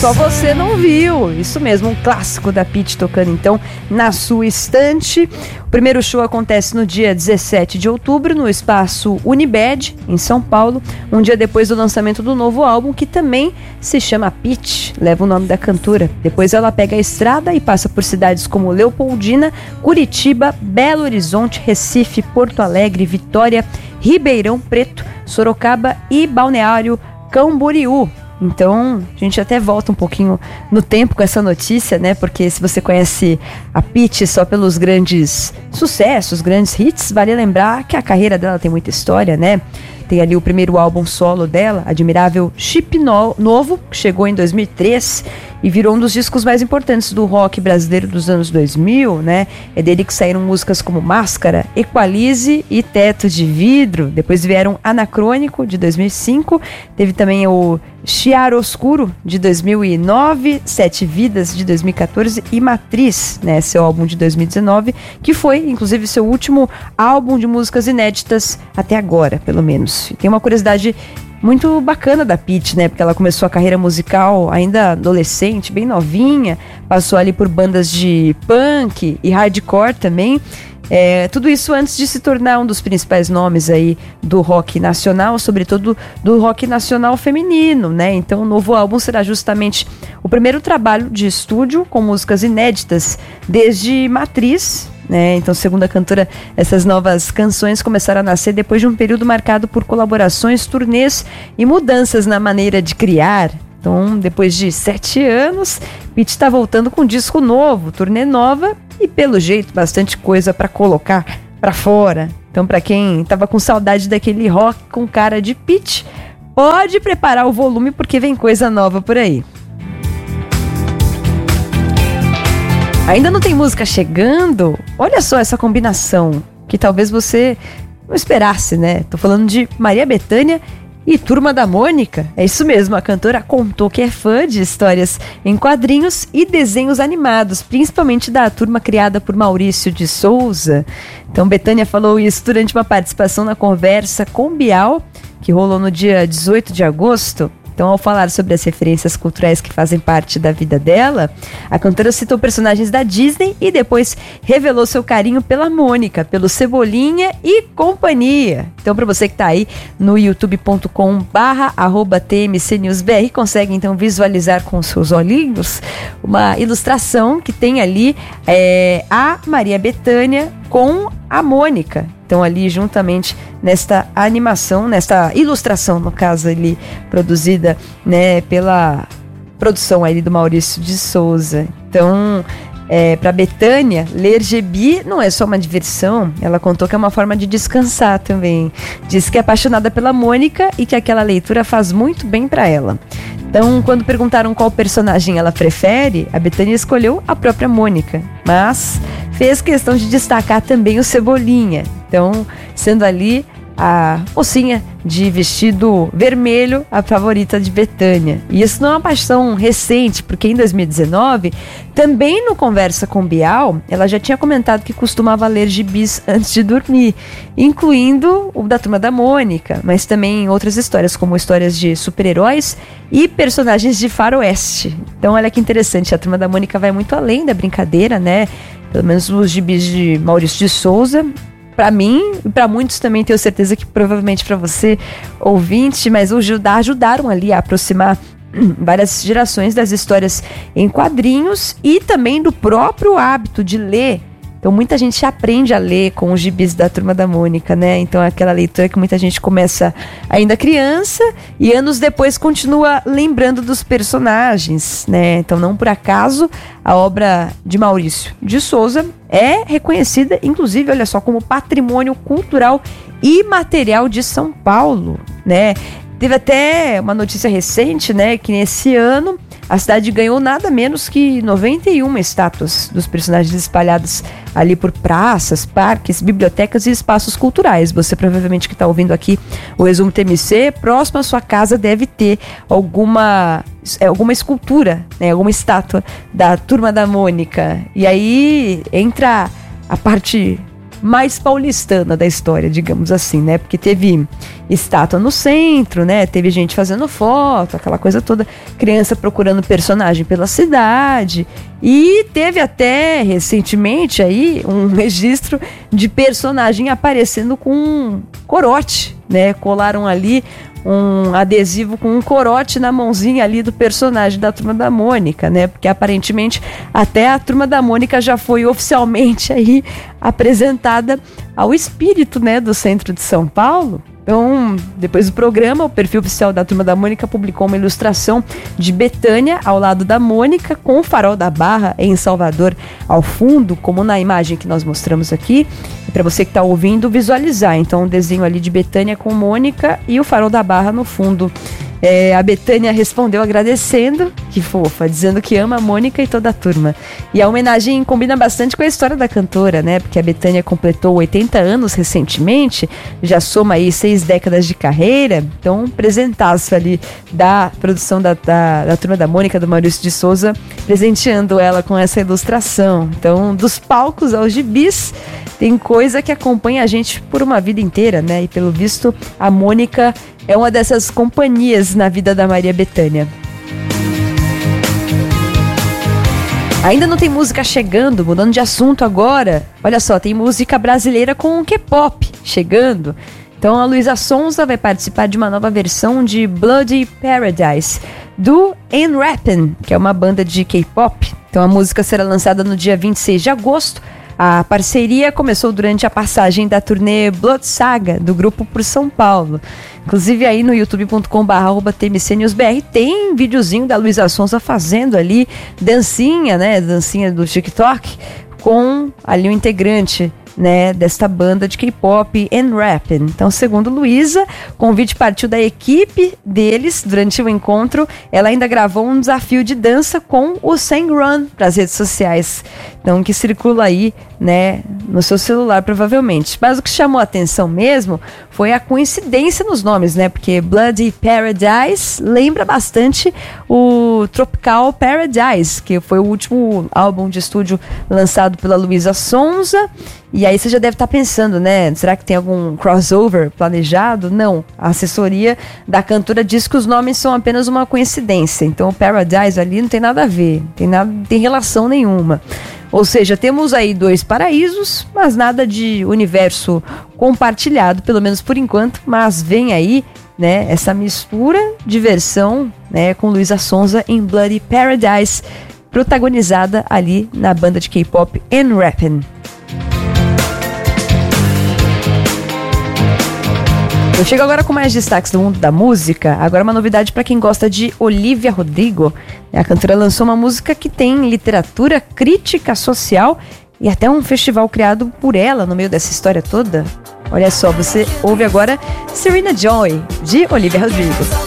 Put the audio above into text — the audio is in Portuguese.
Só Você Não Viu. Isso mesmo, um clássico da Pitty tocando então na sua estante. O primeiro show acontece no dia 17 de outubro no espaço Unibed, em São Paulo, um dia depois do lançamento do novo álbum, que também se chama Pitty, leva o nome da cantora. Depois ela pega a estrada e passa por cidades como Leopoldina, Curitiba, Belo Horizonte, Recife, Porto Alegre, Vitória, Ribeirão Preto, Sorocaba e Balneário Camboriú. Então, a gente até volta um pouquinho no tempo com essa notícia, né? Porque se você conhece a Pitty só pelos grandes sucessos, grandes hits, vale lembrar que a carreira dela tem muita história, né? Tem ali o primeiro álbum solo dela, Admirável Chip Novo, que chegou em 2003 e virou um dos discos mais importantes do rock brasileiro dos anos 2000, né? É dele que saíram músicas como Máscara, Equalize e Teto de Vidro. Depois vieram Anacrônico, de 2005. Teve também o Chiaroscuro, de 2009, Sete Vidas, de 2014 e Matriz, né? Seu álbum de 2019, que foi, inclusive, seu último álbum de músicas inéditas até agora, pelo menos. E tem uma curiosidade muito bacana da Pitty, né? Porque ela começou a carreira musical ainda adolescente, bem novinha, passou ali por bandas de punk e hardcore também. Tudo isso antes de se tornar um dos principais nomes aí do rock nacional, sobretudo do rock nacional feminino, né? Então o novo álbum será justamente o primeiro trabalho de estúdio com músicas inéditas desde Matriz, né? Então, segundo a cantora, essas novas canções começaram a nascer depois de um período marcado por colaborações, turnês e mudanças na maneira de criar. Então, depois de 7 anos, Pitty está voltando com um disco novo, turnê nova e, pelo jeito, bastante coisa para colocar para fora. Então, para quem estava com saudade daquele rock com cara de Pitty, pode preparar o volume porque vem coisa nova por aí. Ainda não tem música chegando? Olha só essa combinação, que talvez você não esperasse, né? Tô falando de Maria Bethânia e Turma da Mônica. É isso mesmo, a cantora contou que é fã de histórias em quadrinhos e desenhos animados, principalmente da turma criada por Maurício de Souza. Então, Bethânia falou isso durante uma participação na Conversa com Bial, que rolou no dia 18 de agosto. Então, ao falar sobre as referências culturais que fazem parte da vida dela, a cantora citou personagens da Disney e depois revelou seu carinho pela Mônica, pelo Cebolinha e companhia. Então, para você que está aí no youtube.com/tmcnewsbr, consegue então visualizar com seus olhinhos uma ilustração que tem ali a Maria Bethânia com a Mônica. Então, ali juntamente nesta animação, nesta ilustração, no caso ali, produzida, né, pela produção ali do Maurício de Souza. Então, para Bethânia, ler gibi não é só uma diversão, ela contou que é uma forma de descansar também. Disse que é apaixonada pela Mônica e que aquela leitura faz muito bem para ela. Então, quando perguntaram qual personagem ela prefere, a Bethânia escolheu a própria Mônica, mas fez questão de destacar também o Cebolinha. Então, sendo ali a mocinha de vestido vermelho, a favorita de Bethânia. E isso não é uma paixão recente, porque em 2019, também no Conversa com Bial, ela já tinha comentado que costumava ler gibis antes de dormir, incluindo o da Turma da Mônica, mas também outras histórias, como histórias de super-heróis e personagens de faroeste. Então, olha que interessante, a Turma da Mônica vai muito além da brincadeira, né? Pelo menos os gibis de Maurício de Souza. Para mim e para muitos também, tenho certeza que provavelmente para você, ouvinte, mas ajudaram ali a aproximar várias gerações das histórias em quadrinhos e também do próprio hábito de ler. Então, muita gente aprende a ler com os gibis da Turma da Mônica, né? Então, é aquela leitura que muita gente começa ainda criança e anos depois continua lembrando dos personagens, né? Então, não por acaso, a obra de Maurício de Souza é reconhecida, inclusive, olha só, como patrimônio cultural e material de São Paulo, né? Teve até uma notícia recente, né, que nesse ano a cidade ganhou nada menos que 91 estátuas dos personagens espalhados ali por praças, parques, bibliotecas e espaços culturais. Você provavelmente que está ouvindo aqui o Resumo TMC, próximo à sua casa deve ter alguma escultura, né, alguma estátua da Turma da Mônica. E aí entra a parte mais paulistana da história, digamos assim, né? Porque teve estátua no centro, né? Teve gente fazendo foto, aquela coisa toda, criança procurando personagem pela cidade, e teve até recentemente aí um registro de personagem aparecendo com um corote, né? Colaram ali um adesivo com um corote na mãozinha ali do personagem da Turma da Mônica, né? Porque aparentemente até a Turma da Mônica já foi oficialmente aí apresentada ao espírito, né, do centro de São Paulo. Então, depois do programa, o perfil oficial da Turma da Mônica publicou uma ilustração de Betânia ao lado da Mônica, com o Farol da Barra em Salvador ao fundo, como na imagem que nós mostramos aqui, para você que está ouvindo visualizar. Então, um desenho ali de Betânia com Mônica e o Farol da Barra no fundo. A Betânia respondeu agradecendo, que fofa, dizendo que ama a Mônica e toda a turma. E a homenagem combina bastante com a história da cantora, né? Porque a Betânia completou 80 anos recentemente, já soma aí 6 décadas de carreira. Então, um presentaço ali da produção da Turma da Mônica, do Maurício de Souza, presenteando ela com essa ilustração. Então, dos palcos aos gibis, tem coisa que acompanha a gente por uma vida inteira, né? E pelo visto, a Mônica é uma dessas companhias na vida da Maria Bethânia. Ainda não tem música chegando, mudando de assunto agora. Olha só, tem música brasileira com K-pop chegando. Então a Luísa Sonza vai participar de uma nova versão de Bloody Paradise, do N-Rappin', que é uma banda de K-pop. Então a música será lançada no dia 26 de agosto. A parceria começou durante a passagem da turnê Blood Saga do grupo por São Paulo. Inclusive aí no youtube.com/tmcnewsbr tem videozinho da Luísa Sonza fazendo ali dancinha, né? Dancinha do TikTok com ali um integrante, né, desta banda de K-pop N-Rappin'. Então, segundo Luísa, o convite partiu da equipe deles durante o encontro. Ela ainda gravou um desafio de dança com o Sang Run para as redes sociais. Então, que circula aí, né, no seu celular provavelmente. Mas o que chamou a atenção mesmo foi a coincidência nos nomes, né? Porque Bloody Paradise lembra bastante o Tropical Paradise, que foi o último álbum de estúdio lançado pela Luísa Sonza. E aí você já deve estar pensando, né? Será que tem algum crossover planejado? Não. A assessoria da cantora diz que os nomes são apenas uma coincidência. Então o Paradise ali não tem nada a ver, não tem relação nenhuma. Ou seja, temos aí 2 paraísos, mas nada de universo compartilhado, pelo menos por enquanto. Mas vem aí, né, essa mistura de versão, né, com Luísa Sonza em Bloody Paradise, protagonizada ali na banda de K-pop N-Rappin'. Eu chego agora com mais destaques do mundo da música. Agora uma novidade para quem gosta de Olivia Rodrigo. A cantora lançou uma música que tem literatura, crítica social e até um festival criado por ela no meio dessa história toda. Olha só, você ouve agora Serena Joy, de Olivia Rodrigo.